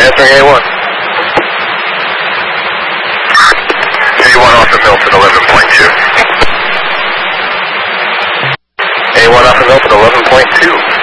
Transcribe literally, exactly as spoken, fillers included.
Answering A one. A one off of Milford, eleven point two. A one off of Milford, eleven point two.